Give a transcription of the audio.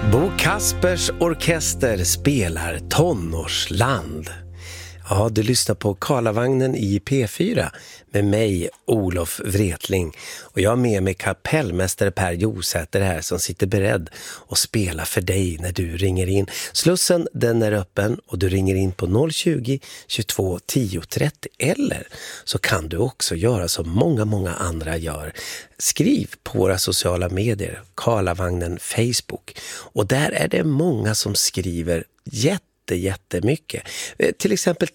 Bo Kaspers orkester spelar Tonårsland. Ja, du lyssnar på Karlavagnen i P4 med mig, Olof Wretling. Och jag har med mig kapellmästare Per Josäter här som sitter beredd att spela för dig när du ringer in. Slussen, den är öppen och du ringer in på 020 22 10 30. Eller så kan du också göra som många andra gör. Skriv på våra sociala medier, Karlavagnen Facebook. Och där är det många som skriver jättemycket. Till exempel